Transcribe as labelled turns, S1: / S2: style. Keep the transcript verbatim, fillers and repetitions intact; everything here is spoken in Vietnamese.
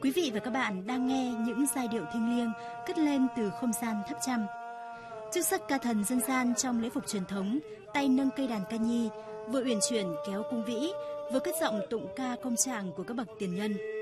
S1: Quý vị và các bạn đang nghe những giai điệu thiêng liêng cất lên từ không gian tháp Chăm. Chức sắc ca thần dân gian trong lễ phục truyền thống, tay nâng cây đàn ca nhi, vừa uyển chuyển kéo cung vĩ, vừa cất giọng tụng ca công trạng của các bậc tiền nhân.